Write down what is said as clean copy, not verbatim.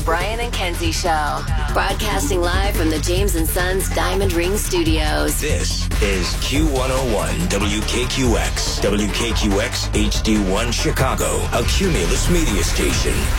Brian and Kenzie Show. Broadcasting live from the James & Sons Diamond Ring Studios. This is Q101 WKQX HD1 Chicago, a Cumulus media station.